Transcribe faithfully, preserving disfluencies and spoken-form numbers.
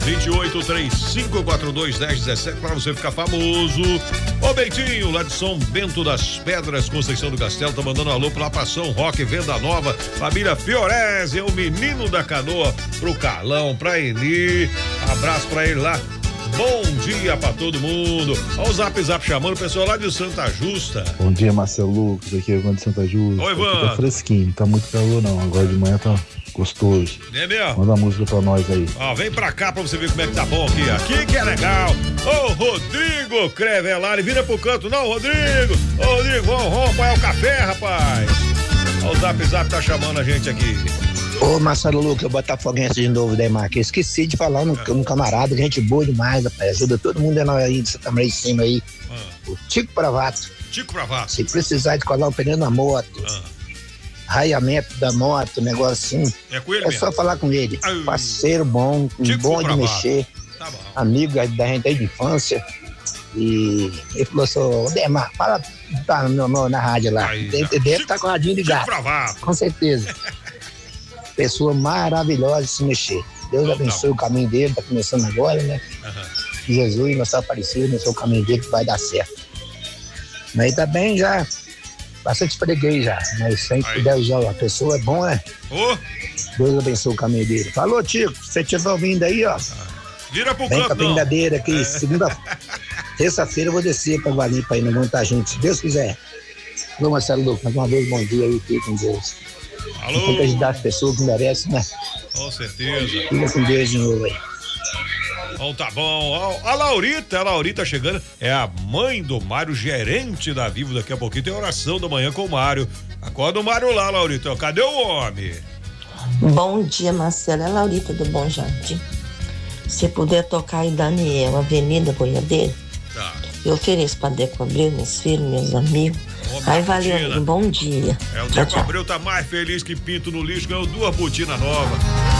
vinte e oito, trinta e cinco, quarenta e dois, dez, dezessete, para você ficar famoso. Ô Bentinho, lá de São Bento das Pedras, Conceição do Castelo, tá mandando um alô pra Passão Rock, Venda Nova, família Fiorese, é o menino da canoa, pro Carlão, pra Eli, abraço pra ele lá. Bom dia pra todo mundo. Olha o Zap Zap chamando o pessoal lá de Santa Justa. Bom dia, Marcelo Lucas, aqui é o Ivan de Santa Justa. Oi, Ivan. Tá fresquinho, não tá muito calor não, agora de manhã tá gostoso. É mesmo? Manda a música pra nós aí. Ó, vem pra cá pra você ver como é que tá bom aqui. Aqui que é legal. Ô, Rodrigo Crevelari, vira pro canto não, Rodrigo. Ô, Rodrigo, vamos, vamos apanhar o café, rapaz. Ó, o Zap Zap tá chamando a gente aqui. Ô, Marcelo Lucas, eu botafoguense de novo, Demarque. Esqueci de falar no, no camarada, gente boa demais, rapaz. Ajuda todo mundo é nós aí, de Santa Maria de Cima aí. Ah. O Tico Pravato. Tico Pravato. Se precisar de colar o pneu na moto, ah. raiamento da moto, negócio assim. É com ele É mesmo. só falar com ele. Ai. Parceiro bom, Tico bom Pravato. de mexer. Tá bom. Amigo da gente aí de infância. E ele falou assim, ô Demar, fala tá no, no, na rádio lá. Aí, deve deve estar tá com a radinho ligado. Tico Pravato. Com certeza. Pessoa maravilhosa de se mexer. Deus oh, abençoe tá. o caminho dele, tá começando agora, né? Uhum. Que Jesus, nosso Aparecido, abençoe o caminho dele que vai dar certo. Mas também já, bastante preguei já, mas se a gente puder usar a pessoa, é bom, né? Oh. Deus abençoe o caminho dele. Falou, Tico, se você estiver ouvindo aí, ó. Vira pro vem canto, com a brincadeira aqui, é. segunda, terça-feira eu vou descer pra Guarim pra ir, nós vamos estar juntos, se Deus quiser. Alô, Marcelo Lucas, mais uma vez, bom dia aí, fique com Deus. Alô? Tem que ajudar as pessoas que merecem, né? Com certeza. Fica com Deus de novo aí. Bom, tá bom. A Laurita, a Laurita chegando, é a mãe do Mário, gerente da Vivo. Daqui a pouquinho tem oração da manhã com o Mário. Acorda o Mário lá, Laurita. Cadê o homem? Bom dia, Marcelo. É a Laurita do Bom Jardim. Se puder tocar aí, Daniel, Avenida Boiadeiro, tá. Eu ofereço pra Deco Abreu, meus filhos, meus amigos. Aí valeu, amigo. Bom dia. É, o Deco Abreu tá mais feliz que pinto no lixo, ganhou duas botinas novas.